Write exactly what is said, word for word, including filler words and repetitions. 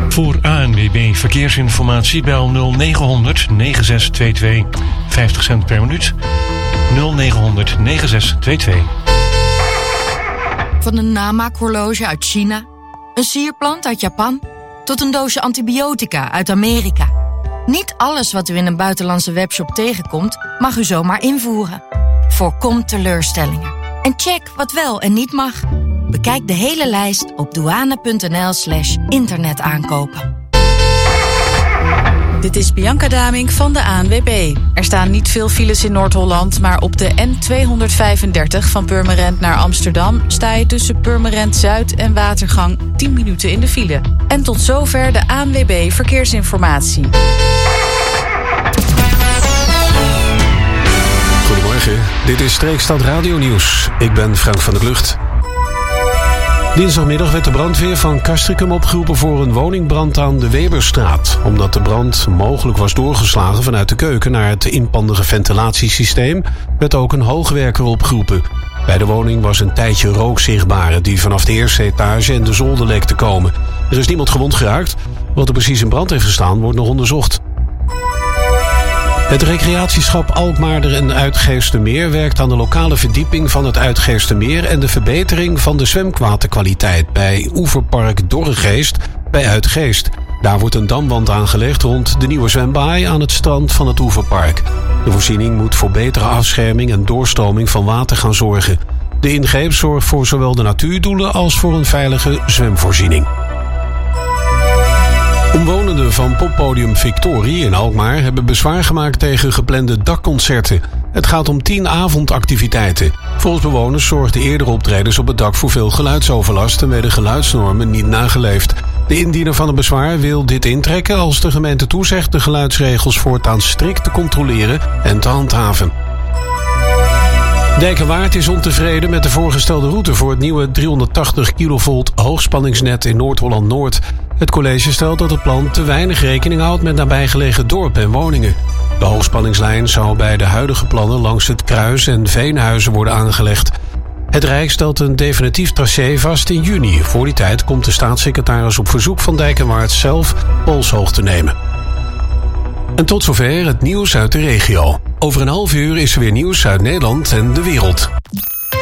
Voor A N W B Verkeersinformatie bel nul negen honderd negen zes twee twee. vijftig cent per minuut. nul negen honderd negen zes twee twee. Van een namaakhorloge uit China, een sierplant uit Japan, tot een doosje antibiotica uit Amerika. Niet alles wat u in een buitenlandse webshop tegenkomt, mag u zomaar invoeren. Voorkom teleurstellingen. En check wat wel en niet mag. Bekijk de hele lijst op douane.nl slash internetaankopen. Dit is Bianca Damink van de A N W B. Er staan niet veel files in Noord-Holland, maar op de N tweehonderdvijfendertig van Purmerend naar Amsterdam sta je tussen Purmerend Zuid en Watergang tien minuten in de file. En tot zover de A N W B Verkeersinformatie. Goedemorgen, dit is Streekstad Radio Nieuws. Ik ben Frank van der Klucht. Dinsdagmiddag werd de brandweer van Castricum opgeroepen voor een woningbrand aan de Weberstraat. Omdat de brand mogelijk was doorgeslagen vanuit de keuken naar het inpandige ventilatiesysteem, werd ook een hoogwerker opgeroepen. Bij de woning was een tijdje rook zichtbaar die vanaf de eerste etage en de zolder leek te komen. Er is niemand gewond geraakt. Wat er precies in brand heeft gestaan wordt nog onderzocht. Het recreatieschap Alkmaarder en Uitgeestermeer werkt aan de lokale verdieping van het Uitgeestermeer en de verbetering van de zwemwaterkwaliteit bij Oeverpark Dorregeest bij Uitgeest. Daar wordt een damwand aangelegd rond de nieuwe zwembaai aan het strand van het Oeverpark. De voorziening moet voor betere afscherming en doorstroming van water gaan zorgen. De ingreep zorgt voor zowel de natuurdoelen als voor een veilige zwemvoorziening. Omwonenden van poppodium Victorie in Alkmaar hebben bezwaar gemaakt tegen geplande dakconcerten. Het gaat om tien avondactiviteiten. Volgens bewoners zorgden eerdere optredens op het dak voor veel geluidsoverlast en werden geluidsnormen niet nageleefd. De indiener van het bezwaar wil dit intrekken als de gemeente toezegt de geluidsregels voortaan strikt te controleren en te handhaven. Dijkenwaard is ontevreden met de voorgestelde route voor het nieuwe driehonderdtachtig kilovolt hoogspanningsnet in Noord-Holland-Noord. Het college stelt dat het plan te weinig rekening houdt met nabijgelegen dorpen en woningen. De hoogspanningslijn zou bij de huidige plannen langs het Kruis en Veenhuizen worden aangelegd. Het Rijk stelt een definitief tracé vast in juni. Voor die tijd komt de staatssecretaris op verzoek van Dijkenwaard zelf polshoogte nemen. En tot zover het nieuws uit de regio. Over een half uur is er weer nieuws uit Nederland en de wereld.